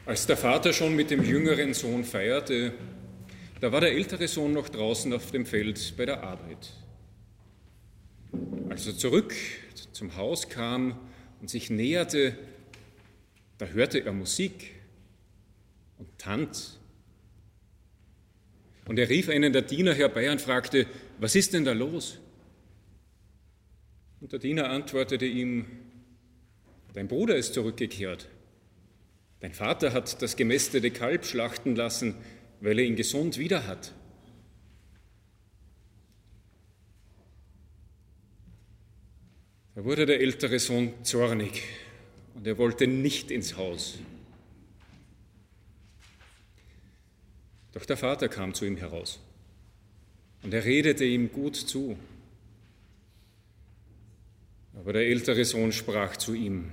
Als der Vater schon mit dem jüngeren Sohn feierte, da war der ältere Sohn noch draußen auf dem Feld bei der Arbeit. Als er zurück zum Haus kam und sich näherte, da hörte er Musik und Tanz. Und er rief einen der Diener herbei und fragte, was ist denn da los? Und der Diener antwortete ihm, dein Bruder ist zurückgekehrt. Dein Vater hat das gemästete Kalb schlachten lassen, weil er ihn gesund wieder hat. Da wurde der ältere Sohn zornig und er wollte nicht ins Haus. Doch der Vater kam zu ihm heraus und er redete ihm gut zu. Aber der ältere Sohn sprach zu ihm,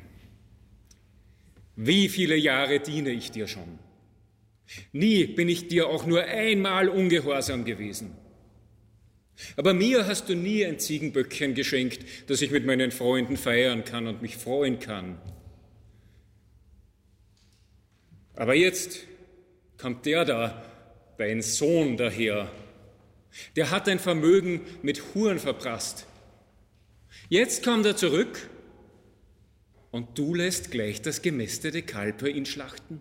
wie viele Jahre diene ich dir schon? Nie bin ich dir auch nur einmal ungehorsam gewesen. Aber mir hast du nie ein Ziegenböckchen geschenkt, das ich mit meinen Freunden feiern kann und mich freuen kann. Aber jetzt kommt der da, dein Sohn daher. Der hat dein Vermögen mit Huren verprasst. Jetzt kommt er zurück und du lässt gleich das gemästete Kalb für ihn schlachten?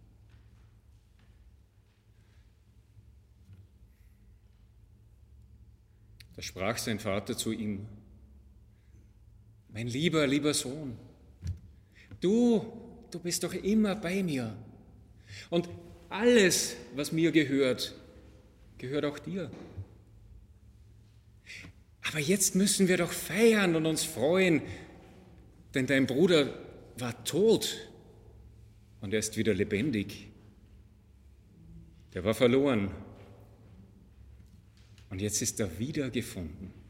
Da sprach sein Vater zu ihm, mein lieber Sohn, du bist doch immer bei mir und alles, was mir gehört, gehört auch dir. Aber jetzt müssen wir doch feiern und uns freuen, denn dein Bruder war tot und er ist wieder lebendig. Der war verloren und jetzt ist er wieder gefunden.